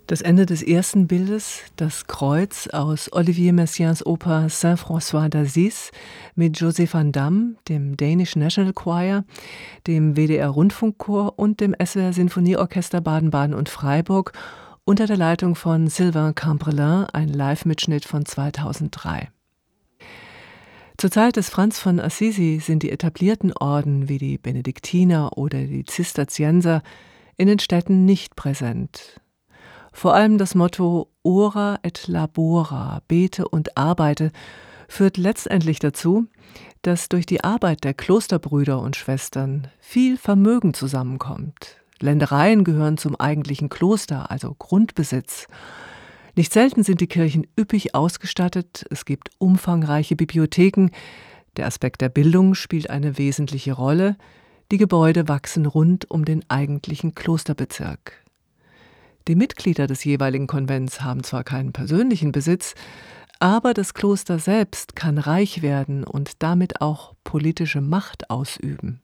Das Ende des ersten Bildes, das Kreuz aus Olivier Messiaens Oper Saint-François d'Assise mit Joseph van Dam, dem Danish National Choir, dem WDR-Rundfunkchor und dem SWR Sinfonieorchester Baden-Baden und Freiburg unter der Leitung von Sylvain Cambrelin, ein Live-Mitschnitt von 2003. Zur Zeit des Franz von Assisi sind die etablierten Orden wie die Benediktiner oder die Zisterzienser in den Städten nicht präsent. Vor allem das Motto Ora et labora, bete und arbeite, führt letztendlich dazu, dass durch die Arbeit der Klosterbrüder und Schwestern viel Vermögen zusammenkommt. Ländereien gehören zum eigentlichen Kloster, also Grundbesitz. Nicht selten sind die Kirchen üppig ausgestattet, es gibt umfangreiche Bibliotheken, der Aspekt der Bildung spielt eine wesentliche Rolle, die Gebäude wachsen rund um den eigentlichen Klosterbezirk. Die Mitglieder des jeweiligen Konvents haben zwar keinen persönlichen Besitz, aber das Kloster selbst kann reich werden und damit auch politische Macht ausüben.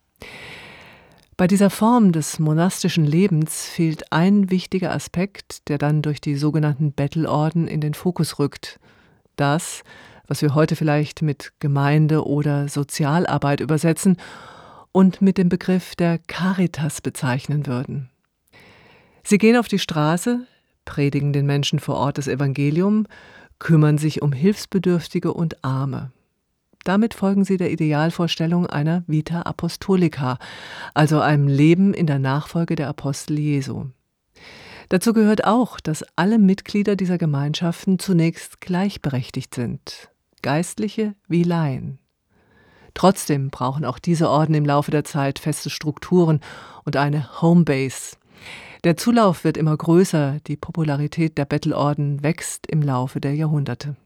Bei dieser Form des monastischen Lebens fehlt ein wichtiger Aspekt, der dann durch die sogenannten Bettelorden in den Fokus rückt. Das, was wir heute vielleicht mit Gemeinde- oder Sozialarbeit übersetzen und mit dem Begriff der Caritas bezeichnen würden. Sie gehen auf die Straße, predigen den Menschen vor Ort das Evangelium, kümmern sich um Hilfsbedürftige und Arme. Damit folgen sie der Idealvorstellung einer Vita Apostolica, also einem Leben in der Nachfolge der Apostel Jesu. Dazu gehört auch, dass alle Mitglieder dieser Gemeinschaften zunächst gleichberechtigt sind, Geistliche wie Laien. Trotzdem brauchen auch diese Orden im Laufe der Zeit feste Strukturen und eine Homebase. Der Zulauf wird immer größer, die Popularität der Bettelorden wächst im Laufe der Jahrhunderte.